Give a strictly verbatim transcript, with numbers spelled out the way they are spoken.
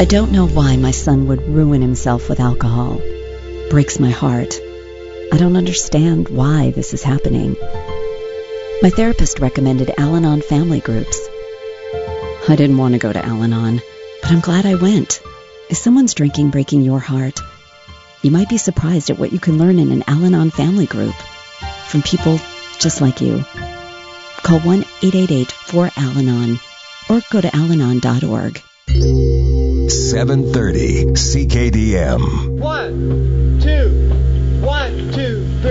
I don't know why my son would ruin himself with alcohol. Breaks my heart. I don't understand why this is happening. My therapist recommended Al-Anon family groups. I didn't want to go to Al-Anon, but I'm glad I went. Is someone's drinking breaking your heart? You might be surprised at what you can learn in an Al-Anon family group from people just like you. Call one eight eight eight four Al Anon or go to al anon dot org. seven thirty C K D M. One, two.